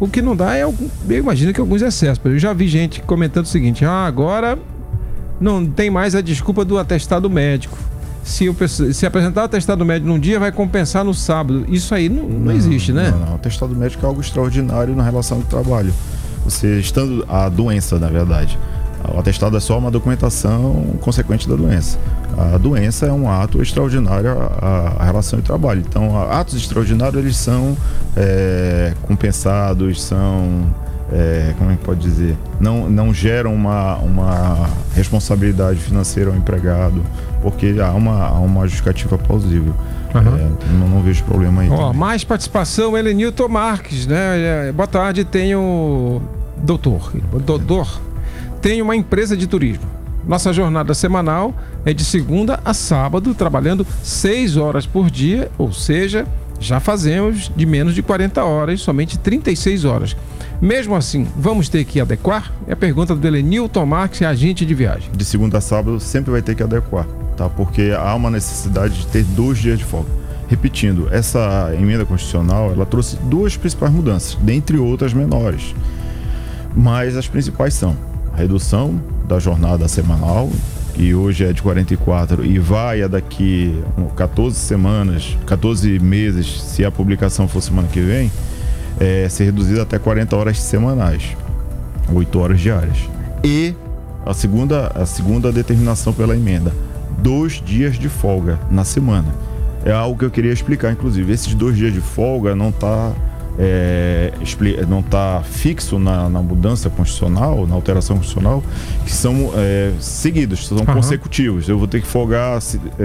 O que não dá eu imagino que alguns excessos. Eu já vi gente comentando o seguinte: agora não tem mais a desculpa do atestado médico. Se apresentar o atestado médico num dia, vai compensar no sábado. Isso aí não existe, né? Não. O atestado médico é algo extraordinário na relação de trabalho. Você estando a doença, na verdade. O atestado é só uma documentação consequente da doença. A doença é um ato extraordinário à relação de trabalho. Então, atos extraordinários, eles são compensados, são... como é que pode dizer? Não geram uma responsabilidade financeira ao empregado, porque há uma justificativa plausível. Não vejo problema aí. Mais participação, Helenilton Marques, né? Boa tarde, tenho... Doutor, tenho uma empresa de turismo. Nossa jornada semanal é de segunda a sábado, trabalhando 6 horas por dia, ou seja, já fazemos de menos de 40 horas, somente 36 horas. Mesmo assim, vamos ter que adequar? É a pergunta do Helenilton Marques, agente de viagem. De segunda a sábado sempre vai ter que adequar, tá? Porque há uma necessidade de ter 2 dias de folga. Repetindo, essa emenda constitucional, ela trouxe 2 principais mudanças, dentre outras menores. Mas as principais são a redução da jornada semanal, que hoje é de 44 e vai a daqui 14 meses, se a publicação for semana que vem, ser reduzida até 40 horas semanais, 8 horas diárias. E a segunda determinação pela emenda, 2 dias de folga na semana. É algo que eu queria explicar, inclusive. Esses 2 dias de folga não está fixo na mudança constitucional, na alteração constitucional, que são seguidos, são consecutivos. Eu vou ter que folgar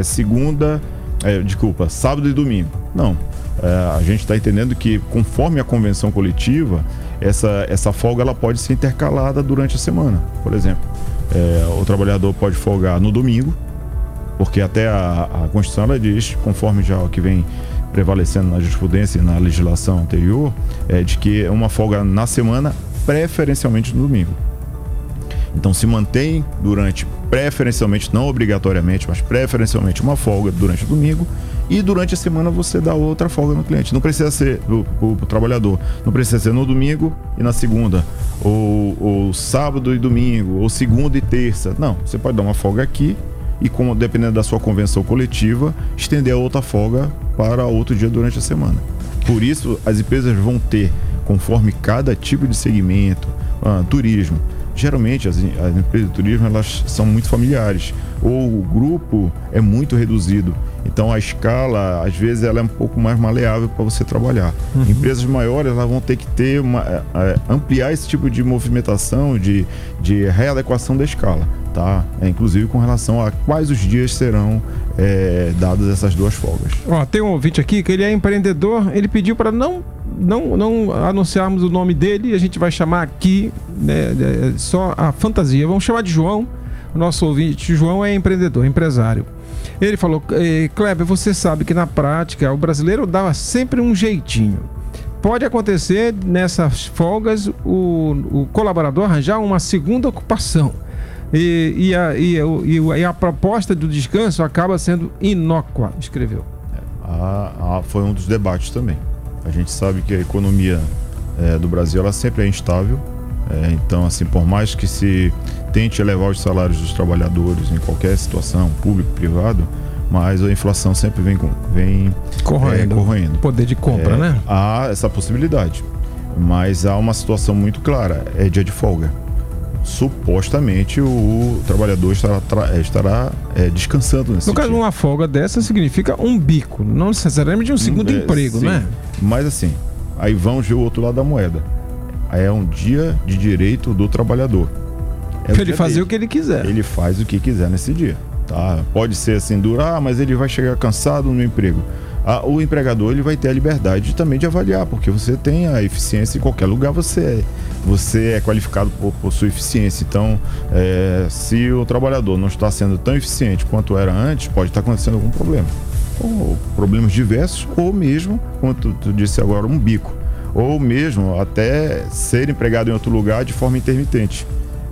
sábado e domingo. Não. A gente está entendendo que, conforme a convenção coletiva, essa folga ela pode ser intercalada durante a semana. Por exemplo, o trabalhador pode folgar no domingo, porque até a Constituição ela diz, conforme já o que vem prevalecendo na jurisprudência e na legislação anterior, de que é uma folga na semana, preferencialmente no domingo. Então se mantém preferencialmente, não obrigatoriamente, mas preferencialmente uma folga durante o domingo, e durante a semana você dá outra folga no cliente. Não precisa ser o trabalhador, não precisa ser no domingo e na segunda, ou sábado e domingo, ou segunda e terça. Não, você pode dar uma folga aqui e, dependendo da sua convenção coletiva, estender a outra folga para outro dia durante a semana. Por isso, as empresas vão ter, conforme cada tipo de segmento, turismo. Geralmente, as empresas de turismo, elas são muito familiares, ou o grupo é muito reduzido. Então, a escala, às vezes, ela é um pouco mais maleável para você trabalhar. Empresas maiores, elas vão ter que ter ampliar esse tipo de movimentação, de readequação da escala, tá? Inclusive com relação a quais os dias serão dadas essas 2 folgas. Tem um ouvinte aqui que ele é empreendedor, ele pediu para não anunciarmos o nome dele, a gente vai chamar aqui, né, só a fantasia. Vamos chamar de João. O nosso ouvinte João é empreendedor, empresário. Ele falou: Kleber, você sabe que na prática o brasileiro dá sempre um jeitinho. Pode acontecer nessas folgas o colaborador arranjar uma segunda ocupação. E a proposta do descanso acaba sendo inócua, escreveu. Foi um dos debates também. A gente sabe que a economia do Brasil ela sempre é instável. Então, assim, por mais que se tente elevar os salários dos trabalhadores em qualquer situação, público, privado, mas a inflação sempre vem corroendo. Poder de compra, né? Há essa possibilidade. Mas há uma situação muito clara, é dia de folga. Supostamente o trabalhador estará descansando nesse No caso, uma folga dessa significa um bico, não necessariamente um segundo emprego, sim, né? Mas assim, aí vamos ver o outro lado da moeda. Aí é um dia de direito do trabalhador. Ele fazer o que ele quiser. Ele faz o que quiser nesse dia, tá? Pode ser assim, mas ele vai chegar cansado no emprego. O empregador ele vai ter a liberdade também de avaliar, porque você tem a eficiência em qualquer lugar, você é qualificado por sua eficiência. Então, se o trabalhador não está sendo tão eficiente quanto era antes, pode estar acontecendo algum problema. Ou problemas diversos, ou mesmo, como tu disse agora, um bico. Ou mesmo até ser empregado em outro lugar de forma intermitente.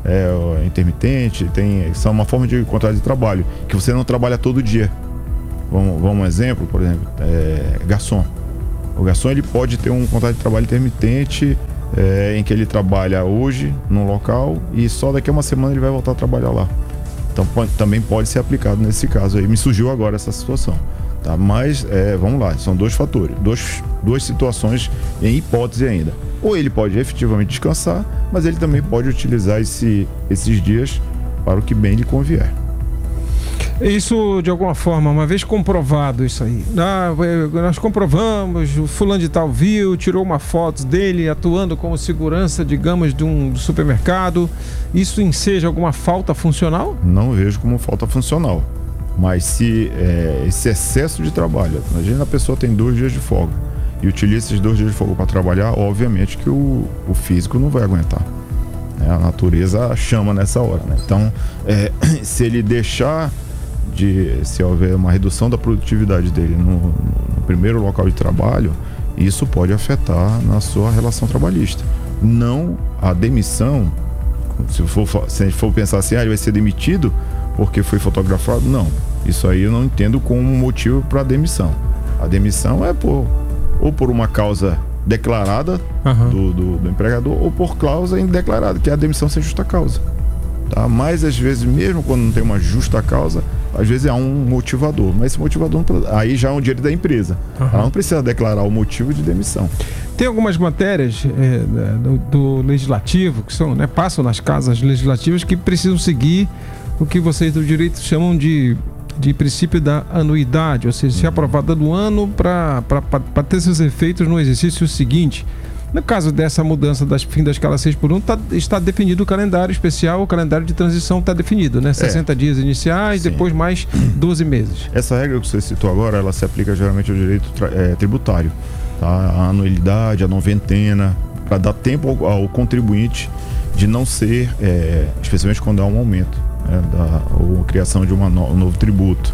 São uma forma de contrato de trabalho, que você não trabalha todo dia. Vamos um exemplo, por exemplo, garçom. O garçom ele pode ter um contrato de trabalho intermitente em que ele trabalha hoje num local e só daqui a uma semana ele vai voltar a trabalhar lá. Então também pode ser aplicado nesse caso aí. Me surgiu agora essa situação, tá? Mas vamos lá, são dois fatores, duas situações em hipótese ainda. Ou ele pode efetivamente descansar, mas ele também pode utilizar esses dias para o que bem lhe convier. Isso, de alguma forma, uma vez comprovado isso aí, nós comprovamos, o fulano de tal viu, tirou uma foto dele atuando como segurança, digamos, de um supermercado, isso enseja alguma falta funcional? Não vejo como falta funcional, mas se esse excesso de trabalho, imagina a pessoa tem 2 dias de folga e utiliza esses 2 dias de folga para trabalhar, obviamente que o físico não vai aguentar. A natureza chama nessa hora, né? Então, se ele deixar se houver uma redução da produtividade dele no primeiro local de trabalho, isso pode afetar na sua relação trabalhista. Não a demissão, se a gente for pensar assim, ele vai ser demitido porque foi fotografado, não. Isso aí eu não entendo como motivo para a demissão. A demissão é ou por uma causa declarada do empregador ou por cláusula indeclarada, que é a demissão sem justa causa. Tá? Mas às vezes, mesmo quando não tem uma justa causa, às vezes há um motivador, mas esse motivador aí já é um direito da empresa. Ela não precisa declarar o motivo de demissão. Tem algumas matérias do legislativo que são, passam nas casas legislativas que precisam seguir o que vocês do direito chamam de princípio da anuidade, ou seja, ser aprovada no ano para ter seus efeitos no exercício seguinte. No caso dessa mudança das fim da escala 6x1, está definido o calendário especial, o calendário de transição está definido, né? 60 dias iniciais, sim. Depois mais 12 meses. Essa regra que você citou agora, ela se aplica geralmente ao direito tributário, tá? A anuidade, a noventena, para dar tempo ao contribuinte de não ser, especialmente quando há um aumento, ou criação de um novo tributo.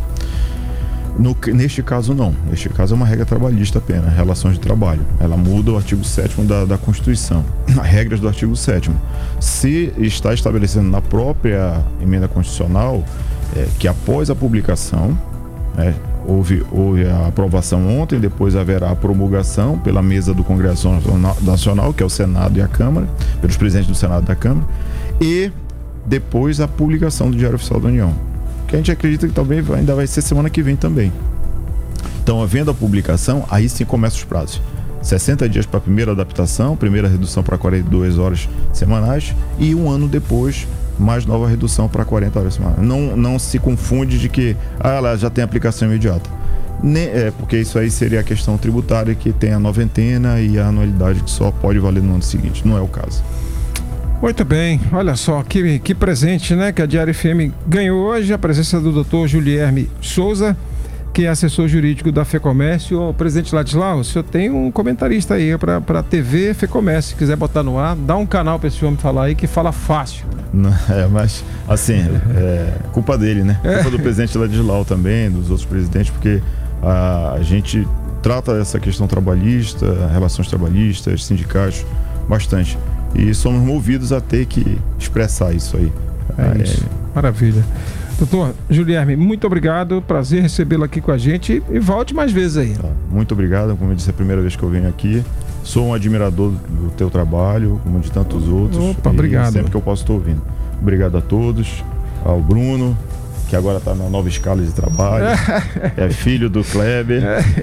Neste caso não, neste caso é uma regra trabalhista apenas, relações de trabalho. Ela muda o artigo 7º da Constituição, as regras do artigo 7º. Se está estabelecendo na própria emenda constitucional que após a publicação, houve a aprovação ontem, depois haverá a promulgação pela mesa do Congresso Nacional, que é o Senado e a Câmara, pelos presidentes do Senado e da Câmara, e depois a publicação do Diário Oficial da União, que a gente acredita que talvez ainda vai ser semana que vem também. Então, havendo a publicação, aí sim começam os prazos. 60 dias para a primeira adaptação, primeira redução para 42 horas semanais e um ano depois, mais nova redução para 40 horas semanais. Não se confunde de que ela já tem aplicação imediata. Porque isso aí seria a questão tributária, que tem a noventena e a anualidade que só pode valer no ano seguinte. Não é o caso. Muito bem, olha só, que presente, né, que a Diário FM ganhou hoje, a presença do Dr. Julierme Souza, que é assessor jurídico da FEComércio. Ô, presidente Ladislau, o senhor tem um comentarista aí para a TV FEComércio, se quiser botar no ar, dá um canal para esse homem falar aí, que fala fácil. Mas, assim, culpa dele, né? Culpa do presidente Ladislau também, dos outros presidentes, porque a gente trata essa questão trabalhista, relações trabalhistas, sindicatos, bastante. E somos movidos a ter que expressar isso aí. Isso. Maravilha. Doutor Julierme, muito obrigado. Prazer recebê-lo aqui com a gente e volte mais vezes aí. Muito obrigado. Como eu disse, é a primeira vez que eu venho aqui. Sou um admirador do teu trabalho, como de tantos outros. Opa, obrigado. Sempre que eu posso estou ouvindo. Obrigado a todos. Ao Bruno, que agora está na nova escala de trabalho. É filho do Kleber.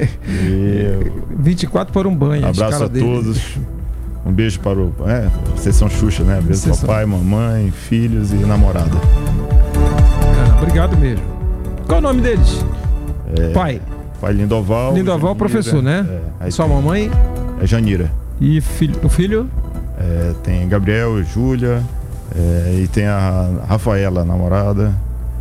24 por um banho. Abraço a todos. Um beijo para sessão Xuxa, né? Beijo para papai, mamãe, filhos e namorada. Obrigado mesmo. Qual o nome deles? Pai Lindoval. Lindoval, professor, né? Sua mamãe? É Janira. E o filho? Tem Gabriel, Júlia, e tem a Rafaela, namorada.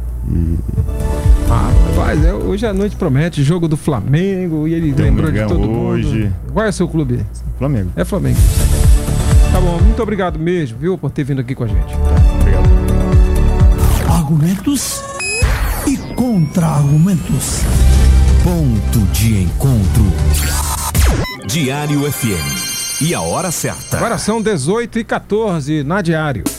Rapaz, hoje à noite promete jogo do Flamengo e ele lembrou de todo hoje. Mundo. Qual é o seu clube? Flamengo. É Flamengo. Tá bom, muito obrigado mesmo, viu, por ter vindo aqui com a gente. Obrigado. Argumentos e contra-argumentos. Ponto de encontro. Diário FM. E a hora certa. Agora são 18h14 na Diário.